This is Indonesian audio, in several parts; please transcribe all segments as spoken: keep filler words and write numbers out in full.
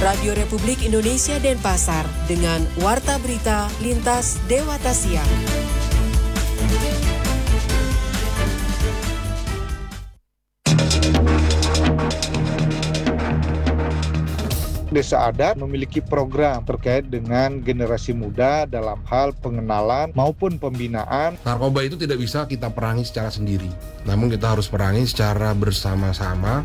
Radio Republik Indonesia Denpasar dengan Warta Berita Lintas Dewata Siang. Desa Adat memiliki program terkait dengan generasi muda dalam hal pengenalan maupun pembinaan. Narkoba itu tidak bisa kita perangi secara sendiri, namun kita harus perangi secara bersama-sama.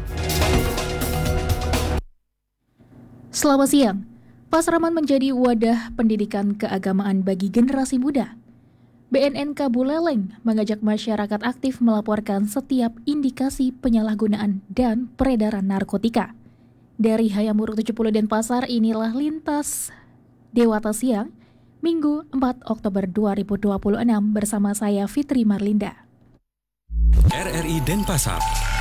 Selamat siang. Pasraman menjadi wadah pendidikan keagamaan bagi generasi muda. B N N K Buleleng mengajak masyarakat aktif melaporkan setiap indikasi penyalahgunaan dan peredaran narkotika. Dari Hayamuruk tujuh puluh Denpasar, inilah Lintas Dewata Siang, Minggu empat Oktober dua ribu dua puluh enam bersama saya Fitri Marlinda. R R I Denpasar.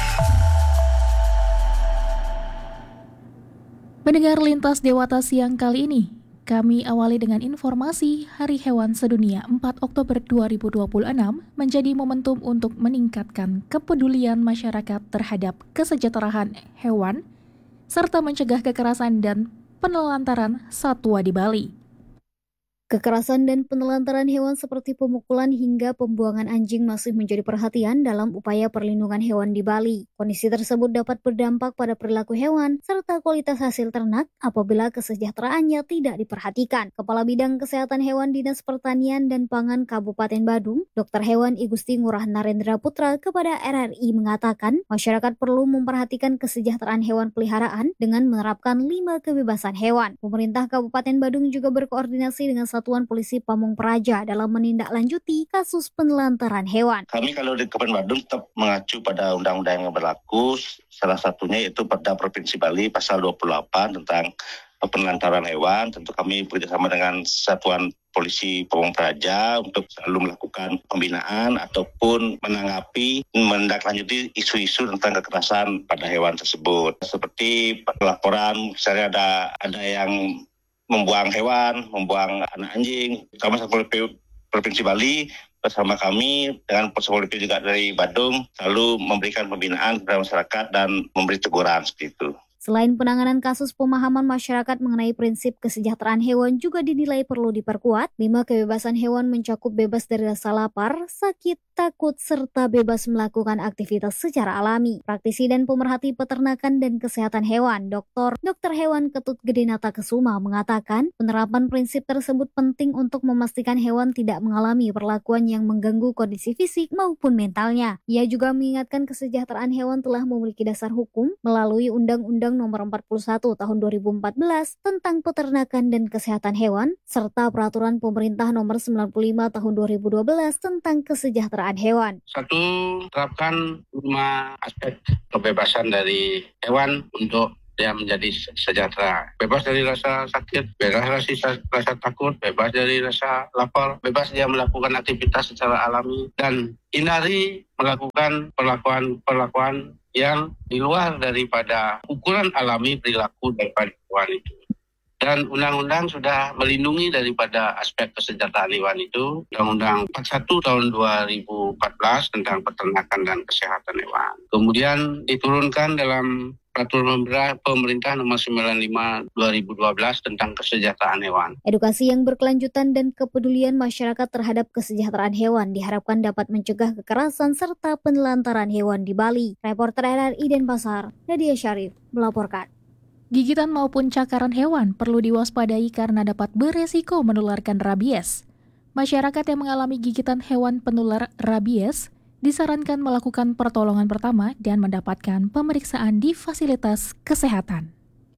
Mendengar Lintas Dewata Siang kali ini, kami awali dengan informasi Hari Hewan Sedunia empat Oktober dua ribu dua puluh enam menjadi momentum untuk meningkatkan kepedulian masyarakat terhadap kesejahteraan hewan serta mencegah kekerasan dan penelantaran satwa di Bali. Kekerasan dan penelantaran hewan seperti pemukulan hingga pembuangan anjing masih menjadi perhatian dalam upaya perlindungan hewan di Bali. Kondisi tersebut dapat berdampak pada perilaku hewan serta kualitas hasil ternak apabila kesejahteraannya tidak diperhatikan. Kepala Bidang Kesehatan Hewan Dinas Pertanian dan Pangan Kabupaten Badung, Dokter Hewan I Gusti Ngurah Narendra Putra kepada R R I mengatakan, masyarakat perlu memperhatikan kesejahteraan hewan peliharaan dengan menerapkan lima kebebasan hewan. Pemerintah Kabupaten Badung juga berkoordinasi dengan Satuan Polisi Pamung Praja dalam menindaklanjuti kasus penelantaran hewan. Kami kalau di Kabupaten Badung tetap mengacu pada undang-undang yang berlaku, salah satunya yaitu Perda Provinsi Bali pasal dua puluh delapan tentang penelantaran hewan. Tentu kami bekerjasama dengan Satuan Polisi Pamung Praja untuk selalu melakukan pembinaan ataupun menanggapi, menindaklanjuti isu-isu tentang kekerasan pada hewan tersebut. Seperti laporan, misalnya ada ada yang membuang hewan, membuang anak anjing, sama Satpol P P Provinsi Bali bersama kami dengan Satpol P P juga dari Badung selalu memberikan pembinaan kepada masyarakat dan memberi teguran seperti itu. Selain penanganan kasus, pemahaman masyarakat mengenai prinsip kesejahteraan hewan juga dinilai perlu diperkuat. Lima kebebasan hewan mencakup bebas dari rasa lapar, sakit, takut, serta bebas melakukan aktivitas secara alami. Praktisi dan pemerhati peternakan dan kesehatan hewan, Doktor Dokter Hewan Ketut Gedinata Kesuma mengatakan, penerapan prinsip tersebut penting untuk memastikan hewan tidak mengalami perlakuan yang mengganggu kondisi fisik maupun mentalnya. Ia juga mengingatkan kesejahteraan hewan telah memiliki dasar hukum melalui Undang-Undang Nomor empat puluh satu Tahun dua ribu empat belas tentang peternakan dan kesehatan hewan, serta Peraturan Pemerintah Nomor sembilan puluh lima Tahun dua ribu dua belas tentang kesejahteraan hewan. Satu, terapkan lima aspek kebebasan dari hewan untuk dia menjadi sejahtera. Bebas dari rasa sakit, bebas dari rasa, rasa takut, bebas dari rasa lapar, bebas dia melakukan aktivitas secara alami, dan hindari melakukan perlakuan-perlakuan yang di luar daripada ukuran alami perilaku daripada hewan itu. Dan undang-undang sudah melindungi daripada aspek kesejahteraan hewan itu. Undang-Undang empat puluh satu Tahun dua ribu empat belas tentang peternakan dan kesehatan hewan. Kemudian diturunkan dalam Peraturan Pemerintah Nomor sembilan puluh lima dua ribu dua belas tentang kesejahteraan hewan. Edukasi yang berkelanjutan dan kepedulian masyarakat terhadap kesejahteraan hewan diharapkan dapat mencegah kekerasan serta penelantaran hewan di Bali. Reporter R R I Denpasar, Nadia Syarif, melaporkan. Gigitan maupun cakaran hewan perlu diwaspadai karena dapat beresiko menularkan rabies. Masyarakat yang mengalami gigitan hewan penular rabies disarankan melakukan pertolongan pertama dan mendapatkan pemeriksaan di fasilitas kesehatan.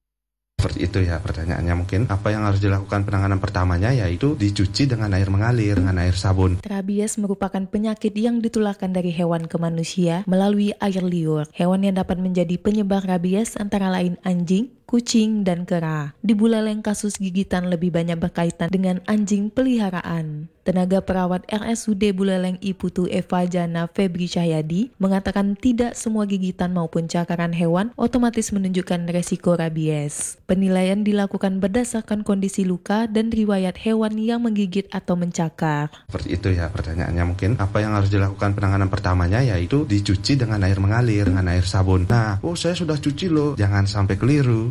Seperti itu ya pertanyaannya mungkin. Apa yang harus dilakukan penanganan pertamanya yaitu dicuci dengan air mengalir, dengan air sabun. Rabies merupakan penyakit yang ditularkan dari hewan ke manusia melalui air liur. Hewan yang dapat menjadi penyebar rabies antara lain anjing, kucing, dan kera. Di Buleleng, kasus gigitan lebih banyak berkaitan dengan anjing peliharaan. Tenaga perawat R S U D Buleleng Iputu Eva Jana Febri Cahyadi mengatakan tidak semua gigitan maupun cakaran hewan otomatis menunjukkan resiko rabies. Penilaian dilakukan berdasarkan kondisi luka dan riwayat hewan yang menggigit atau mencakar. Seperti itu ya pertanyaannya mungkin. Apa yang harus dilakukan penanganan pertamanya yaitu dicuci dengan air mengalir, dengan air sabun. Nah, oh saya sudah cuci loh, jangan sampai keliru.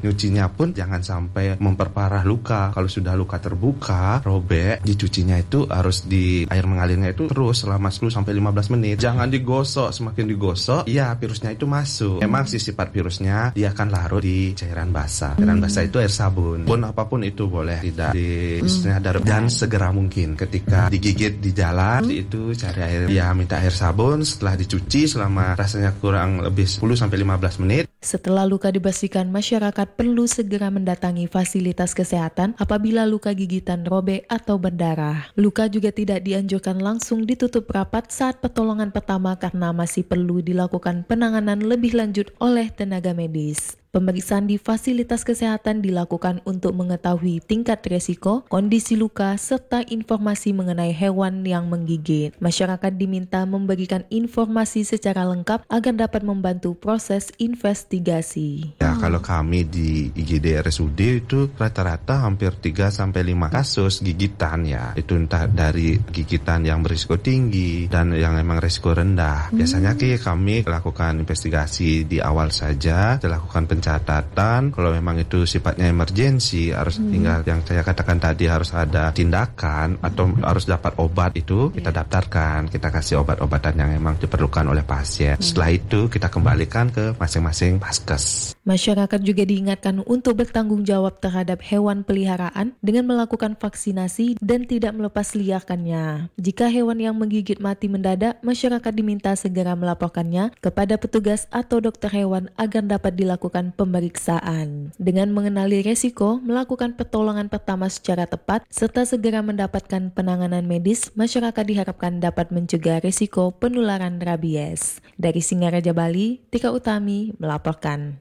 Nyucinya pun jangan sampai memperparah luka. Kalau sudah luka terbuka, robek, dicucinya itu harus di air mengalirnya itu terus selama sepuluh sampai lima belas menit. Jangan digosok, semakin digosok, ya virusnya itu masuk. Memang si sifat virusnya dia akan larut di cairan basah. Cairan basah itu air sabun. Pun apapun itu boleh tidak di istilahnya darah. Dan segera mungkin ketika digigit di jalan itu cari air, ya minta air sabun, setelah dicuci selama rasanya kurang lebih sepuluh sampai lima belas menit. Setelah luka dibersihkan, masyarakat perlu segera mendatangi fasilitas kesehatan apabila luka gigitan robek atau berdarah. Luka juga tidak dianjurkan langsung ditutup rapat saat pertolongan pertama karena masih perlu dilakukan penanganan lebih lanjut oleh tenaga medis. Pemeriksaan di fasilitas kesehatan dilakukan untuk mengetahui tingkat resiko, kondisi luka, serta informasi mengenai hewan yang menggigit. Masyarakat diminta memberikan informasi secara lengkap agar dapat membantu proses investigasi. Ya, kalau kami di I G D R S U D itu rata-rata hampir tiga sampai lima kasus gigitan ya. Itu entah dari gigitan yang berisiko tinggi dan yang memang risiko rendah. Biasanya hmm. kami lakukan investigasi di awal saja, dilakukan pencarian catatan. Kalau memang itu sifatnya emergensi, harus hmm. tinggal yang saya katakan tadi harus ada tindakan atau hmm. harus dapat obat, itu kita daftarkan, kita kasih obat-obatan yang memang diperlukan oleh pasien. Hmm. Setelah itu kita kembalikan ke masing-masing vaskes. Masyarakat juga diingatkan untuk bertanggung jawab terhadap hewan peliharaan dengan melakukan vaksinasi dan tidak melepas liarkannya. Jika hewan yang menggigit mati mendadak, masyarakat diminta segera melaporkannya kepada petugas atau dokter hewan agar dapat dilakukan pemeriksaan. Dengan mengenali resiko, melakukan pertolongan pertama secara tepat, serta segera mendapatkan penanganan medis, masyarakat diharapkan dapat mencegah resiko penularan rabies. Dari Singaraja, Bali, Tika Utami melaporkan.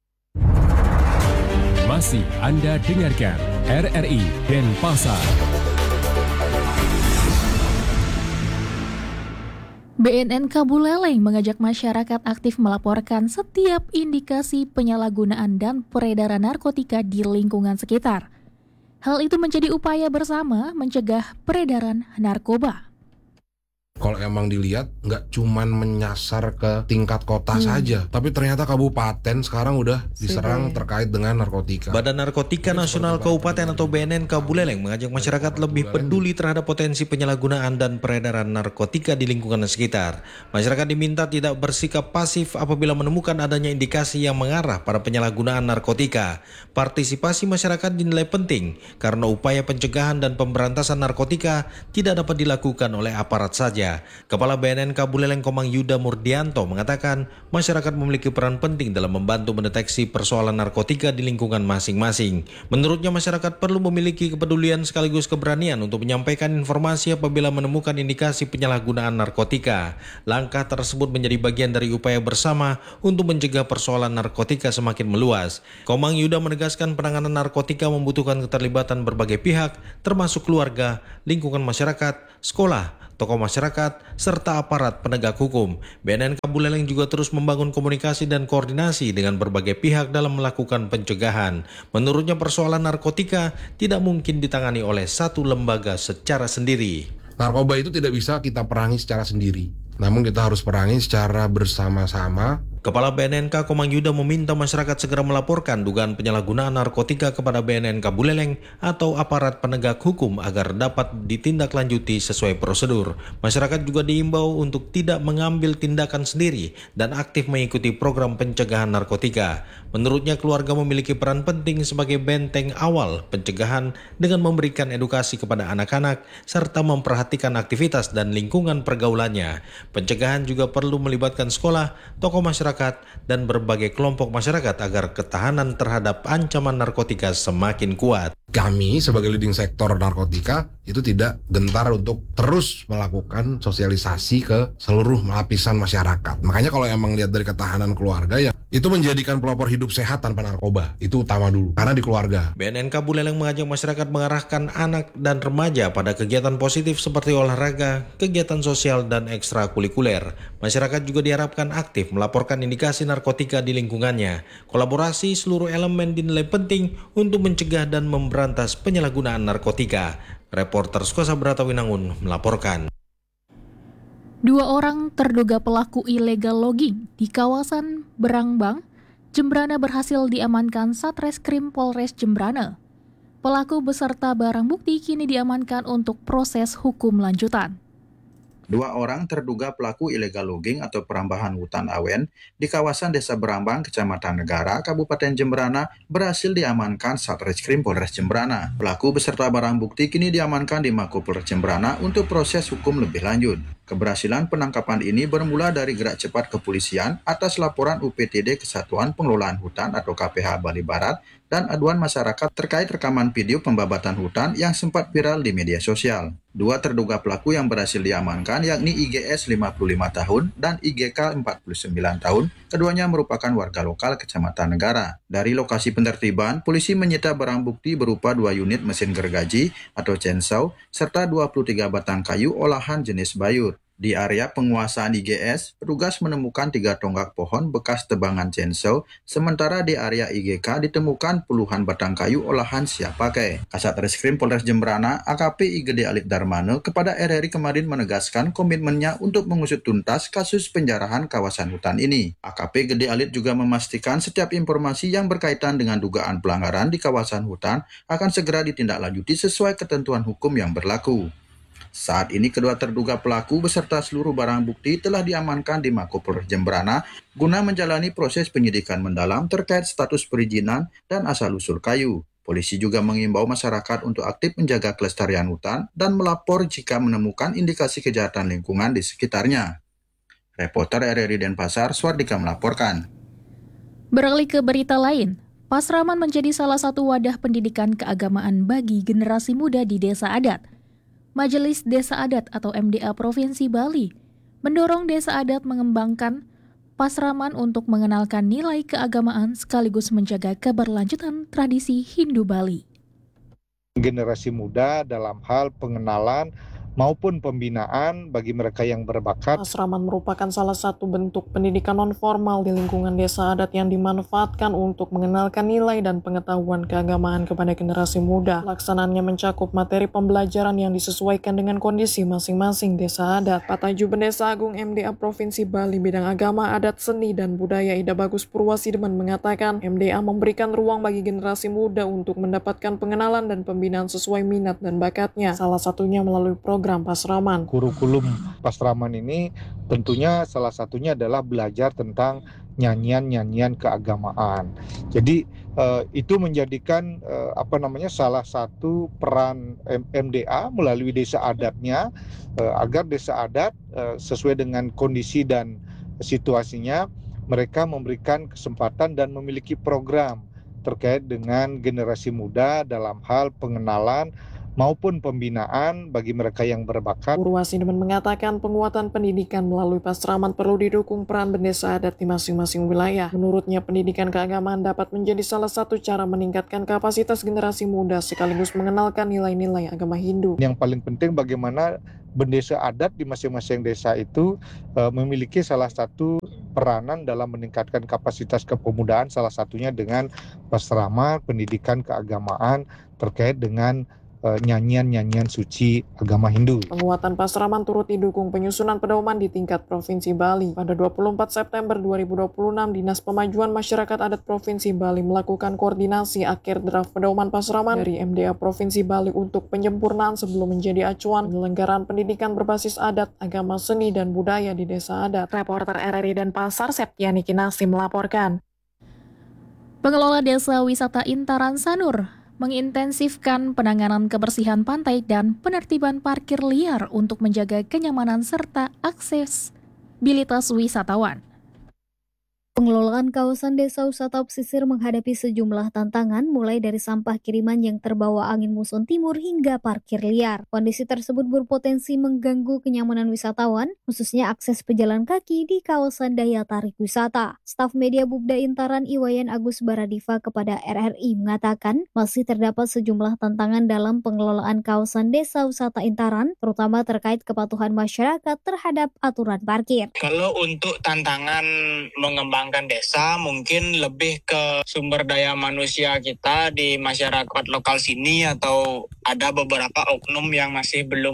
Masih Anda dengarkan R R I Denpasar. B N N K Buleleng mengajak masyarakat aktif melaporkan setiap indikasi penyalahgunaan dan peredaran narkotika di lingkungan sekitar. Hal itu menjadi upaya bersama mencegah peredaran narkoba. Kalau emang dilihat nggak cuman menyasar ke tingkat kota hmm. saja, tapi ternyata kabupaten sekarang udah diserang Sebe. terkait dengan narkotika. Badan Narkotika Nasional Kabupaten atau B N N K Buleleng mengajak masyarakat lebih peduli terhadap potensi penyalahgunaan dan peredaran narkotika di lingkungan sekitar. Masyarakat diminta tidak bersikap pasif apabila menemukan adanya indikasi yang mengarah pada penyalahgunaan narkotika. Partisipasi masyarakat dinilai penting karena upaya pencegahan dan pemberantasan narkotika tidak dapat dilakukan oleh aparat saja. Kepala B N N K Buleleng Komang Yuda Murdianto mengatakan masyarakat memiliki peran penting dalam membantu mendeteksi persoalan narkotika di lingkungan masing-masing. Menurutnya masyarakat perlu memiliki kepedulian sekaligus keberanian untuk menyampaikan informasi apabila menemukan indikasi penyalahgunaan narkotika. Langkah tersebut menjadi bagian dari upaya bersama untuk mencegah persoalan narkotika semakin meluas. Komang Yuda menegaskan penanganan narkotika membutuhkan keterlibatan berbagai pihak termasuk keluarga, lingkungan masyarakat, sekolah, tokoh masyarakat, serta aparat penegak hukum. B N N K Buleleng juga terus membangun komunikasi dan koordinasi dengan berbagai pihak dalam melakukan pencegahan. Menurutnya persoalan narkotika tidak mungkin ditangani oleh satu lembaga secara sendiri. Narkoba itu tidak bisa kita perangi secara sendiri, namun kita harus perangi secara bersama-sama. Kepala B N N K Komang Yuda meminta masyarakat segera melaporkan dugaan penyalahgunaan narkotika kepada B N N K Buleleng atau aparat penegak hukum agar dapat ditindaklanjuti sesuai prosedur. Masyarakat juga diimbau untuk tidak mengambil tindakan sendiri dan aktif mengikuti program pencegahan narkotika. Menurutnya keluarga memiliki peran penting sebagai benteng awal pencegahan dengan memberikan edukasi kepada anak-anak serta memperhatikan aktivitas dan lingkungan pergaulannya. Pencegahan juga perlu melibatkan sekolah, tokoh masyarakat, dan berbagai kelompok masyarakat agar ketahanan terhadap ancaman narkotika semakin kuat. Kami sebagai leading sektor narkotika itu tidak gentar untuk terus melakukan sosialisasi ke seluruh lapisan masyarakat. Makanya kalau emang lihat dari ketahanan keluarga ya, itu menjadikan pelopor hidup sehat tanpa narkoba. Itu utama dulu, karena di keluarga. B N N K Buleleng mengajak masyarakat mengarahkan anak dan remaja pada kegiatan positif seperti olahraga, kegiatan sosial, dan ekstrakurikuler. Masyarakat juga diharapkan aktif melaporkan indikasi narkotika di lingkungannya. Kolaborasi seluruh elemen dinilai penting untuk mencegah dan memberantas penyalahgunaan narkotika. Reporter Skosa Bratawinangun melaporkan. Dua orang terduga pelaku illegal logging di kawasan Berangbang, Jembrana berhasil diamankan Satreskrim Polres Jembrana. Pelaku beserta barang bukti kini diamankan untuk proses hukum lanjutan. Dua orang terduga pelaku illegal logging atau perambahan hutan awen di kawasan Desa Berambang, Kecamatan Negara, Kabupaten Jembrana berhasil diamankan Satreskrim Polres Jembrana. Pelaku beserta barang bukti kini diamankan di Mako Polres Jembrana untuk proses hukum lebih lanjut. Keberhasilan penangkapan ini bermula dari gerak cepat kepolisian atas laporan U P T D Kesatuan Pengelolaan Hutan atau K P H Bali Barat dan aduan masyarakat terkait rekaman video pembabatan hutan yang sempat viral di media sosial. Dua terduga pelaku yang berhasil diamankan yakni I G S lima puluh lima tahun dan I G K empat puluh sembilan tahun. Keduanya merupakan warga lokal Kecamatan Negara. Dari lokasi penertiban, polisi menyita barang bukti berupa dua unit mesin gergaji atau chainsaw serta dua puluh tiga batang kayu olahan jenis bayur. Di area penguasaan I G S, petugas menemukan tiga tonggak pohon bekas tebangan chainsaw, sementara di area I G K ditemukan puluhan batang kayu olahan siap pakai. Kasat Reskrim Polres Jembrana, A K P I Gede Alit Darmane, kepada R R I kemarin menegaskan komitmennya untuk mengusut tuntas kasus penjarahan kawasan hutan ini. A K P Gede Alit juga memastikan setiap informasi yang berkaitan dengan dugaan pelanggaran di kawasan hutan akan segera ditindaklanjuti sesuai ketentuan hukum yang berlaku. Saat ini kedua terduga pelaku beserta seluruh barang bukti telah diamankan di Mako Polres Jembrana guna menjalani proses penyidikan mendalam terkait status perizinan dan asal-usul kayu. Polisi juga mengimbau masyarakat untuk aktif menjaga kelestarian hutan dan melapor jika menemukan indikasi kejahatan lingkungan di sekitarnya. Reporter R R I Denpasar, Swardika melaporkan. Beralih ke berita lain, Pasraman menjadi salah satu wadah pendidikan keagamaan bagi generasi muda di desa adat. Majelis Desa Adat atau M D A Provinsi Bali mendorong desa adat mengembangkan pasraman untuk mengenalkan nilai keagamaan sekaligus menjaga keberlanjutan tradisi Hindu Bali. Generasi muda dalam hal pengenalan maupun pembinaan bagi mereka yang berbakat. Pasraman merupakan salah satu bentuk pendidikan non-formal di lingkungan desa adat yang dimanfaatkan untuk mengenalkan nilai dan pengetahuan keagamaan kepada generasi muda. Laksanaannya mencakup materi pembelajaran yang disesuaikan dengan kondisi masing-masing desa adat. Pataju Bendesa Agung M D A Provinsi Bali bidang agama, adat, seni, dan budaya Ida Bagus Purwasideman mengatakan M D A memberikan ruang bagi generasi muda untuk mendapatkan pengenalan dan pembinaan sesuai minat dan bakatnya. Salah satunya melalui program program Pasraman. Kurikulum Pasraman ini tentunya salah satunya adalah belajar tentang nyanyian-nyanyian keagamaan. Jadi uh, itu menjadikan uh, apa namanya salah satu peran M D A melalui desa adatnya uh, agar desa adat uh, sesuai dengan kondisi dan situasinya mereka memberikan kesempatan dan memiliki program terkait dengan generasi muda dalam hal pengenalan maupun pembinaan bagi mereka yang berbakat. Purwasideman mengatakan penguatan pendidikan melalui Pasraman perlu didukung peran bendesa adat di masing-masing wilayah. Menurutnya, pendidikan keagamaan dapat menjadi salah satu cara meningkatkan kapasitas generasi muda sekaligus mengenalkan nilai-nilai agama Hindu. Yang paling penting bagaimana bendesa adat di masing-masing desa itu uh, memiliki salah satu peranan dalam meningkatkan kapasitas kepemudaan, salah satunya dengan Pasraman, pendidikan keagamaan terkait dengan nyanyian-nyanyian suci agama Hindu. Penguatan Pasraman turut didukung penyusunan pedoman di tingkat Provinsi Bali. Pada dua puluh empat September dua ribu dua puluh enam, Dinas Pemajuan Masyarakat Adat Provinsi Bali melakukan koordinasi akhir draft pedoman Pasraman dari M D A Provinsi Bali untuk penyempurnaan sebelum menjadi acuan penyelenggaraan pendidikan berbasis adat, agama, seni, dan budaya di desa adat. Reporter R R I Denpasar, Septiani Kinasi melaporkan. Pengelola Desa Wisata Intaran Sanur mengintensifkan penanganan kebersihan pantai dan penertiban parkir liar untuk menjaga kenyamanan serta aksesibilitas wisatawan. Pengelolaan kawasan desa wisata pesisir menghadapi sejumlah tantangan mulai dari sampah kiriman yang terbawa angin muson timur hingga parkir liar. Kondisi tersebut berpotensi mengganggu kenyamanan wisatawan, khususnya akses pejalan kaki di kawasan daya tarik wisata. Staf media Bubda Intaran Iwayan Agus Baradiva kepada R R I mengatakan masih terdapat sejumlah tantangan dalam pengelolaan kawasan desa wisata Intaran, terutama terkait kepatuhan masyarakat terhadap aturan parkir. Kalau untuk tantangan mengembangkan desa mungkin lebih ke sumber daya manusia kita di masyarakat lokal sini, atau ada beberapa oknum yang masih belum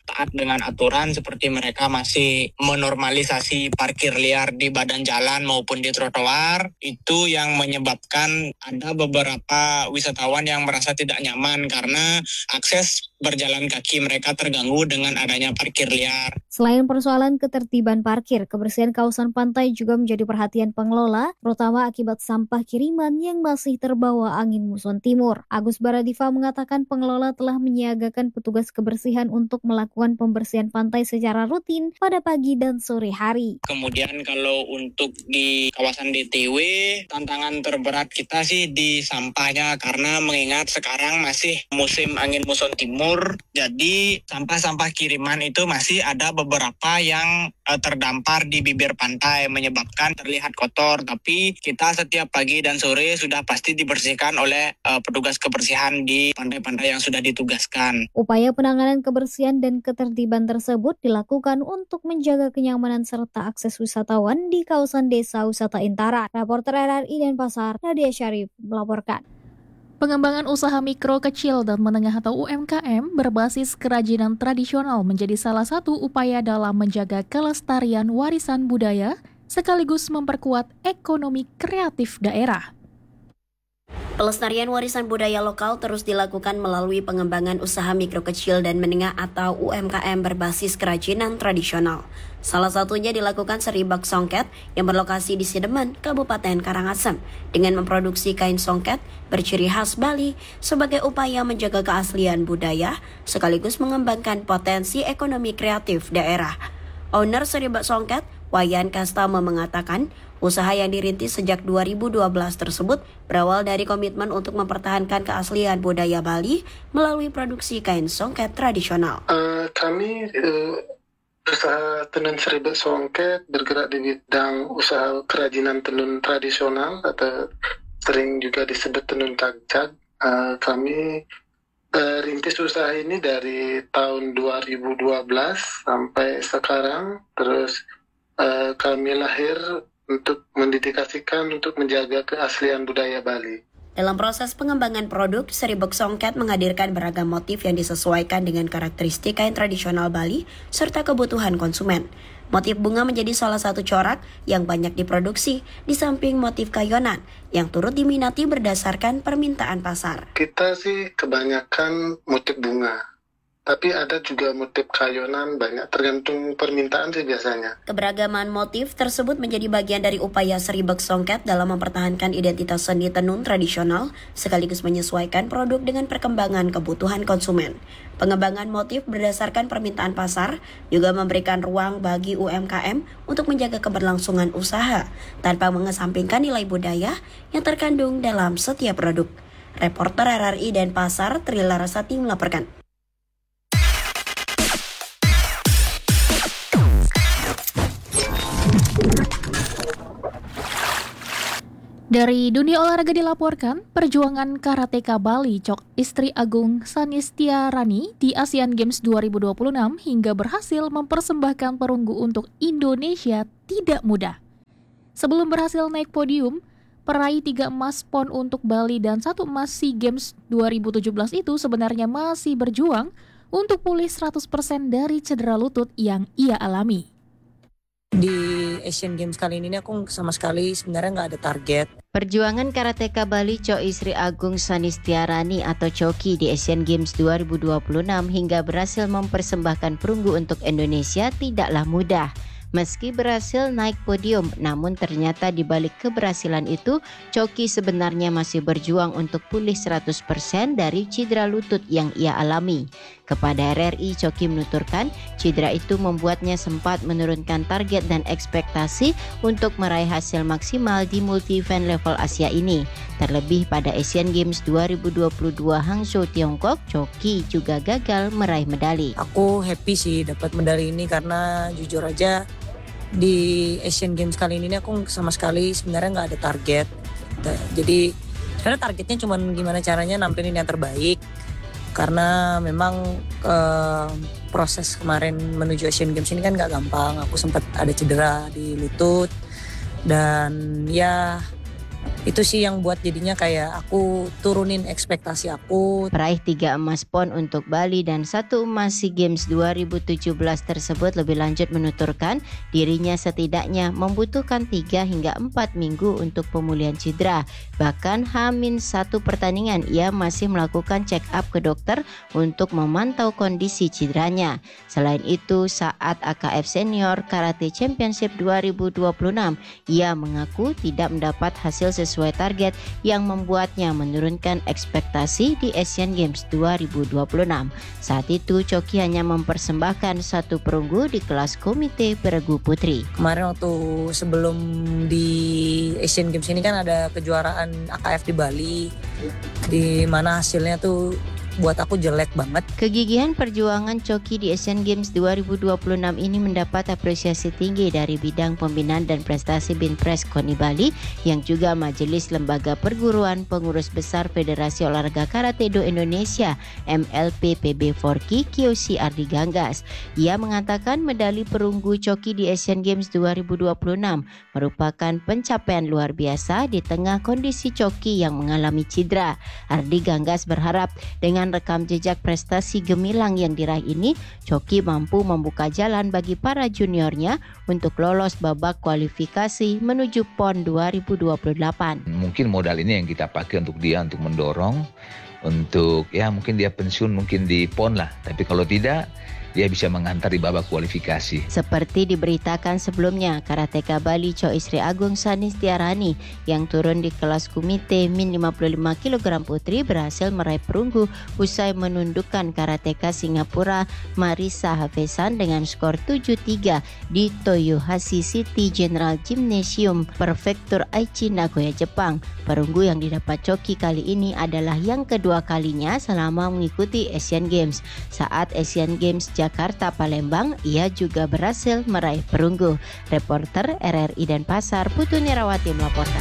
taat dengan aturan, seperti mereka masih menormalisasi parkir liar di badan jalan maupun di trotoar. Itu yang menyebabkan ada beberapa wisatawan yang merasa tidak nyaman karena akses berjalan kaki mereka terganggu dengan adanya parkir liar. Selain persoalan ketertiban parkir, kebersihan kawasan pantai juga menjadi perhatian pengelola, terutama akibat sampah kiriman yang masih terbawa angin muson timur. Agus Baradiva mengatakan pengelola telah menyiagakan petugas kebersihan untuk melakukan pembersihan pantai secara rutin pada pagi dan sore hari. Kemudian kalau untuk di kawasan D T W, tantangan terberat kita sih di sampahnya, karena mengingat sekarang masih musim angin muson timur. Jadi sampah-sampah kiriman itu masih ada beberapa yang uh, terdampar di bibir pantai menyebabkan terlihat kotor. Tapi kita setiap pagi dan sore sudah pasti dibersihkan oleh uh, petugas kebersihan di pantai-pantai yang sudah ditugaskan. Upaya penanganan kebersihan dan ketertiban tersebut dilakukan untuk menjaga kenyamanan serta akses wisatawan di kawasan Desa Wisata Intara. Reporter R R I Denpasar, Nadia Syarif melaporkan. Pengembangan usaha mikro, kecil, dan menengah atau U M K M berbasis kerajinan tradisional menjadi salah satu upaya dalam menjaga kelestarian warisan budaya sekaligus memperkuat ekonomi kreatif daerah. Pelestarian warisan budaya lokal terus dilakukan melalui pengembangan usaha mikro, kecil, dan menengah atau U M K M berbasis kerajinan tradisional. Salah satunya dilakukan Seribak Songket yang berlokasi di Sidemen, Kabupaten Karangasem, dengan memproduksi kain songket berciri khas Bali sebagai upaya menjaga keaslian budaya sekaligus mengembangkan potensi ekonomi kreatif daerah. Owner Seribak Songket, Wayan Kastama, mengatakan usaha yang dirintis sejak dua ribu dua belas tersebut berawal dari komitmen untuk mempertahankan keaslian budaya Bali melalui produksi kain songket tradisional. Uh, kami uh, usaha tenun Seribak Songket bergerak di bidang usaha kerajinan tenun tradisional atau sering juga disebut tenun cagcag. Uh, kami uh, rintis usaha ini dari tahun dua ribu dua belas sampai sekarang. Terus uh, kami lahir untuk mendedikasikan untuk menjaga keaslian budaya Bali. Dalam proses pengembangan produk, Seribak Songket menghadirkan beragam motif yang disesuaikan dengan karakteristik kain tradisional Bali serta kebutuhan konsumen. Motif bunga menjadi salah satu corak yang banyak diproduksi, di samping motif kayonan yang turut diminati berdasarkan permintaan pasar. Kita sih kebanyakan motif bunga, tapi ada juga motif kayonan, banyak tergantung permintaan sih biasanya. Keberagaman motif tersebut menjadi bagian dari upaya Seribak Songket dalam mempertahankan identitas seni tenun tradisional sekaligus menyesuaikan produk dengan perkembangan kebutuhan konsumen. Pengembangan motif berdasarkan permintaan pasar juga memberikan ruang bagi U M K M untuk menjaga keberlangsungan usaha tanpa mengesampingkan nilai budaya yang terkandung dalam setiap produk. Reporter R R I Denpasar, Tri Larasati melaporkan. Dari dunia olahraga dilaporkan, perjuangan karateka Bali Chok Istri Agung Sanistiarani di Asian Games dua ribu dua puluh enam hingga berhasil mempersembahkan perunggu untuk Indonesia tidak mudah. Sebelum berhasil naik podium, peraih tiga emas P O N untuk Bali dan satu emas SEA Games dua ribu tujuh belas itu sebenarnya masih berjuang untuk pulih seratus persen dari cedera lutut yang ia alami. Di Asian Games kali ini aku sama sekali sebenarnya nggak ada target. Perjuangan karateka Bali Chok Istri Agung Sanistiarani atau Choki di Asian Games dua ribu dua puluh enam hingga berhasil mempersembahkan perunggu untuk Indonesia tidaklah mudah. Meski berhasil naik podium, namun ternyata di balik keberhasilan itu, Choki sebenarnya masih berjuang untuk pulih seratus persen dari cedera lutut yang ia alami. Kepada R R I, Choki menuturkan, cedera itu membuatnya sempat menurunkan target dan ekspektasi untuk meraih hasil maksimal di multi-event level Asia ini. Terlebih pada Asian Games dua ribu dua puluh dua Hangzhou, Tiongkok, Choki juga gagal meraih medali. Aku happy sih dapat medali ini karena jujur aja di Asian Games kali ini aku sama sekali sebenarnya nggak ada target. Jadi karena targetnya cuma gimana caranya nampilin yang terbaik. Karena memang eh, proses kemarin menuju Asian Games ini kan nggak gampang. Aku sempat ada cedera di lutut dan ya Itu sih yang buat jadinya kayak aku turunin ekspektasi aku. Peraih tiga emas PON untuk Bali dan satu emas SEA Games dua ribu tujuh belas tersebut lebih lanjut menuturkan dirinya setidaknya membutuhkan tiga hingga empat minggu untuk pemulihan cedera. Bahkan Hamin satu pertandingan ia masih melakukan check up ke dokter untuk memantau kondisi cederanya. Selain itu, saat A K F Senior Karate Championship dua ribu dua puluh enam, ia mengaku tidak mendapat hasil sesuai target yang membuatnya menurunkan ekspektasi di Asian Games dua ribu dua puluh enam. Saat itu Choki hanya mempersembahkan satu perunggu di kelas komite peregu putri. Kemarin waktu sebelum di Asian Games ini kan ada kejuaraan A K F di Bali, di mana hasilnya tuh buat aku jelek banget. Kegigihan perjuangan Choki di Asian Games dua ribu dua puluh enam ini mendapat apresiasi tinggi dari bidang pembinaan dan prestasi Binpres KONI Bali yang juga Majelis Lembaga Perguruan Pengurus Besar Federasi Olahraga Karate Do Indonesia M L P P B Forki Kiyoshi Ardi Ganggas. Ia mengatakan medali perunggu Choki di Asian Games dua ribu dua puluh enam merupakan pencapaian luar biasa di tengah kondisi Choki yang mengalami cedera. Ardi Ganggas berharap dengan rekam jejak prestasi gemilang yang diraih ini, Choki mampu membuka jalan bagi para juniornya untuk lolos babak kualifikasi menuju PON dua ribu dua puluh delapan. Mungkin modal ini yang kita pakai untuk dia untuk mendorong, untuk ya mungkin dia pensiun mungkin di PON lah, tapi kalau tidak dia bisa mengantar di babak kualifikasi. Seperti diberitakan sebelumnya, karateka Bali Cho Isri Agung Sanistiarani yang turun di kelas komite min lima puluh lima kilogram putri berhasil meraih perunggu usai menundukkan karateka Singapura Marisa Hafezan dengan skor tujuh tiga di Toyohashi City General Gymnasium Prefektur Aichi, Nagoya, Jepang. Perunggu yang didapat Choki kali ini adalah yang kedua kalinya selama mengikuti Asian Games. Saat Asian Games Jakarta Palembang, ia juga berhasil meraih perunggu. Reporter R R I Denpasar, Putu Nirawati melaporkan.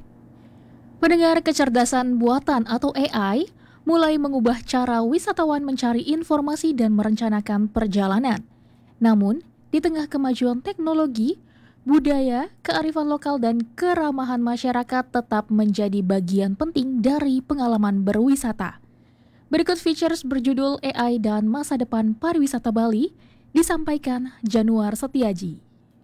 Pendengar, kecerdasan buatan atau A I mulai mengubah cara wisatawan mencari informasi dan merencanakan perjalanan. Namun, di tengah kemajuan teknologi, budaya, kearifan lokal, dan keramahan masyarakat tetap menjadi bagian penting dari pengalaman berwisata. Berikut features berjudul A I dan Masa Depan Pariwisata Bali disampaikan Januar Setiaji.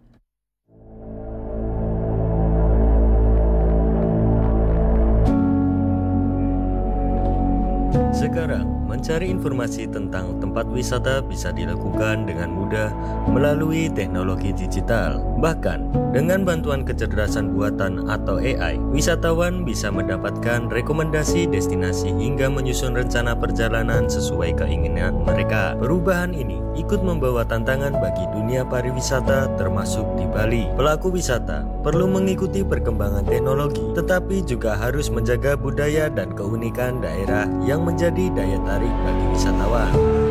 Sekarang, mencari informasi tentang tempat wisata bisa dilakukan dengan mudah melalui teknologi digital. Bahkan, dengan bantuan kecerdasan buatan atau A I, wisatawan bisa mendapatkan rekomendasi destinasi hingga menyusun rencana perjalanan sesuai keinginan mereka. Perubahan ini ikut membawa tantangan bagi dunia pariwisata termasuk di Bali. Pelaku wisata perlu mengikuti perkembangan teknologi, tetapi juga harus menjaga budaya dan keunikan daerah yang menjadi daya tarik bagi wisatawan.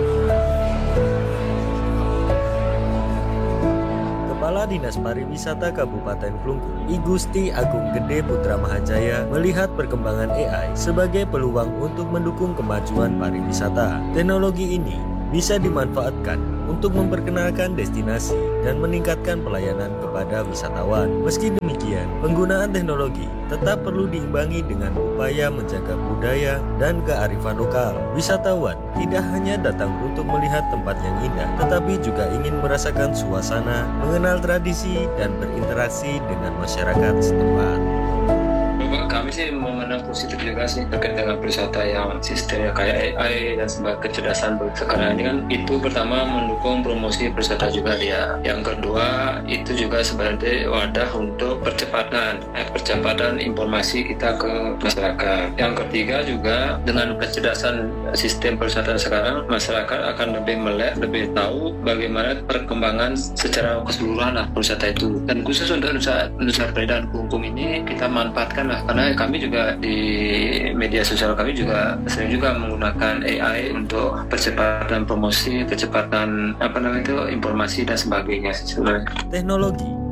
Kepala Dinas Pariwisata Kabupaten Klungkung, I Gusti Agung Gede Putra Mahajaya, melihat perkembangan A I sebagai peluang untuk mendukung kemajuan pariwisata. Teknologi ini bisa dimanfaatkan untuk memperkenalkan destinasi dan meningkatkan pelayanan kepada wisatawan. Meski demikian, penggunaan teknologi tetap perlu diimbangi dengan upaya menjaga budaya dan kearifan lokal. Wisatawan tidak hanya datang untuk melihat tempat yang indah, tetapi juga ingin merasakan suasana, mengenal tradisi, dan berinteraksi dengan masyarakat setempat. Kami sih memandang positif juga sih terkait dengan wisata yang sistemnya kayak A I dan sebagai kecerdasan sekarang ini kan. Itu pertama mendukung promosi wisata juga dia. Yang kedua itu juga sebagai wadah untuk percepatan eh, percepatan informasi kita ke masyarakat. Yang ketiga juga dengan kecerdasan sistem pariwisata sekarang, masyarakat akan lebih melek, lebih tahu bagaimana perkembangan secara keseluruhan lah pariwisata itu. Dan khusus untuk Nusa Nusa Penida dan Klungkung ini kita manfaatkan lah, karena kami juga di media sosial kami juga sering juga menggunakan A I untuk percepatan promosi, kecepatan apa namanya itu informasi dan sebagainya. Teknologi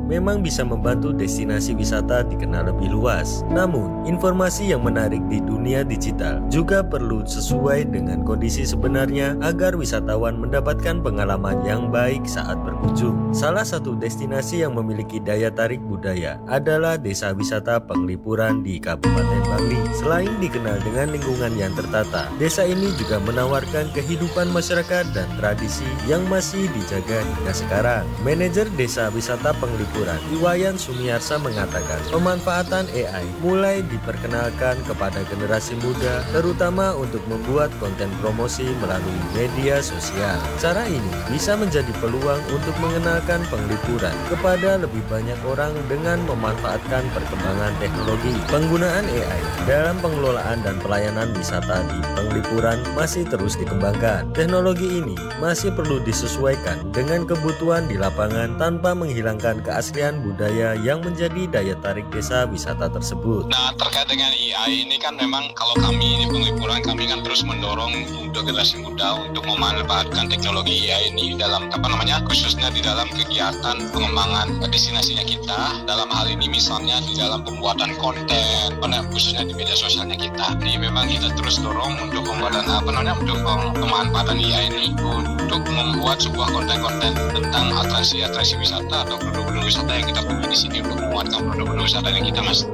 memang bisa membantu destinasi wisata dikenal lebih luas. Namun, informasi yang menarik di dunia digital juga perlu sesuai dengan kondisi sebenarnya agar wisatawan mendapatkan pengalaman yang baik saat berkunjung. Salah satu destinasi yang memiliki daya tarik budaya adalah Desa Wisata Penglipuran di Kabupaten Bangli. Selain dikenal dengan lingkungan yang tertata, desa ini juga menawarkan kehidupan masyarakat dan tradisi yang masih dijaga hingga sekarang. Manajer Desa Wisata Penglipuran, Iwayan Sumiarsa mengatakan, pemanfaatan A I mulai diperkenalkan kepada generasi muda, terutama untuk membuat konten promosi melalui media sosial. Cara ini bisa menjadi peluang untuk mengenalkan Penglipuran kepada lebih banyak orang dengan memanfaatkan perkembangan teknologi. Penggunaan A I dalam pengelolaan dan pelayanan wisata di Penglipuran masih terus dikembangkan. Teknologi ini masih perlu disesuaikan dengan kebutuhan di lapangan tanpa menghilangkan keaslian budaya yang menjadi daya tarik desa wisata tersebut. Nah, terkait dengan A I ini kan memang kalau kami di Penglipuran, kami kan terus mendorong untuk generasi muda untuk memanfaatkan teknologi A I ini dalam apa namanya khususnya di dalam kegiatan pengembangan destinasinya kita. Dalam hal ini misalnya di dalam pembuatan konten, khususnya di media sosialnya kita. Jadi memang kita terus dorong untuk pembuatan apa namanya untuk pemanfaatan A I ini untuk membuat sebuah konten-konten tentang atraksi-atraksi wisata atau produk-produk wisata yang kita punya di sini untuk menguatkan produk-produk wisata yang kita mas.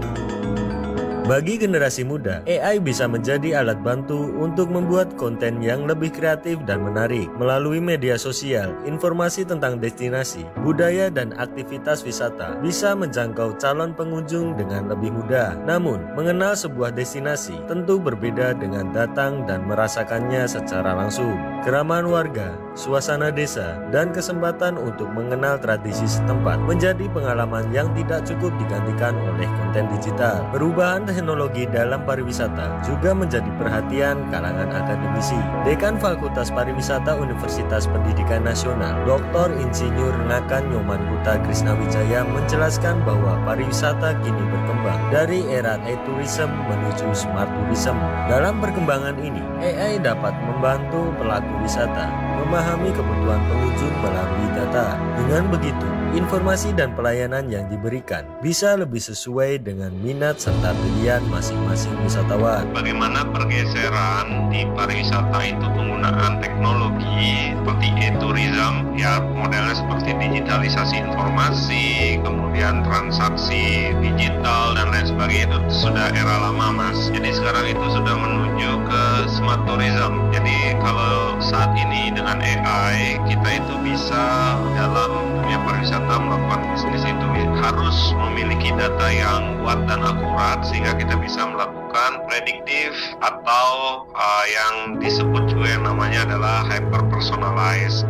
Bagi generasi muda, A I bisa menjadi alat bantu untuk membuat konten yang lebih kreatif dan menarik. Melalui media sosial, informasi tentang destinasi, budaya, dan aktivitas wisata bisa menjangkau calon pengunjung dengan lebih mudah. Namun, mengenal sebuah destinasi tentu berbeda dengan datang dan merasakannya secara langsung. Keramahan warga, suasana desa, dan kesempatan untuk mengenal tradisi setempat menjadi pengalaman yang tidak cukup digantikan oleh konten digital. Perubahan teknologi dalam pariwisata juga menjadi perhatian kalangan akademisi. Dekan Fakultas Pariwisata Universitas Pendidikan Nasional, Doktor Insinyur Ngakan Nyoman Kuta Krisnawijaya menjelaskan bahwa pariwisata kini berkembang dari era e-tourism menuju smart tourism. Dalam perkembangan ini, A I dapat membantu pelaku wisata memahami kebutuhan pengunjung melalui data. Dengan begitu, informasi dan pelayanan yang diberikan bisa lebih sesuai dengan minat serta pilihan masing-masing wisatawan. Bagaimana pergeseran di pariwisata itu penggunaan teknologi seperti e-tourism, ya modelnya seperti digitalisasi informasi, kemudian transaksi digital dan lain sebagainya, itu sudah era lama mas. Jadi sekarang itu sudah menuju ke smart tourism. Jadi kalau saat ini dengan A I kita itu bisa dalam dunia pariwisata melakukan bisnis itu harus memiliki data yang kuat dan akurat sehingga kita bisa melakukan prediktif atau uh, yang disebut juga yang namanya adalah hyper personalized.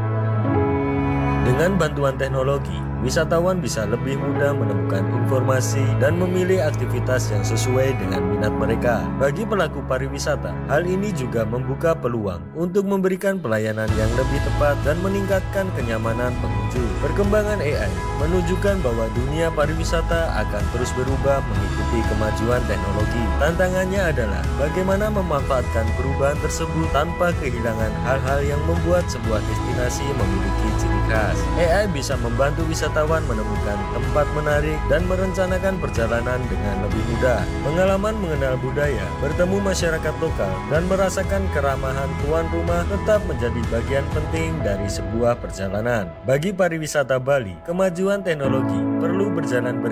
Dengan bantuan teknologi, wisatawan bisa lebih mudah menemukan informasi dan memilih aktivitas yang sesuai dengan minat mereka. Bagi pelaku pariwisata, hal ini juga membuka peluang untuk memberikan pelayanan yang lebih tepat dan meningkatkan kenyamanan pengunjung. Perkembangan A I menunjukkan bahwa dunia pariwisata akan terus berubah mengikuti kemajuan teknologi. Tantangannya adalah bagaimana memanfaatkan perubahan tersebut tanpa kehilangan hal-hal yang membuat sebuah destinasi memiliki ciri khas. A I bisa membantu wisatawan menemukan tempat menarik dan merencanakan perjalanan dengan lebih mudah. Pengalaman mengenal budaya, bertemu masyarakat lokal, dan merasakan keramahan tuan rumah tetap menjadi bagian penting dari sebuah perjalanan. Bagi pariwisata Bali, kemajuan teknologi perlu berjalan beriringan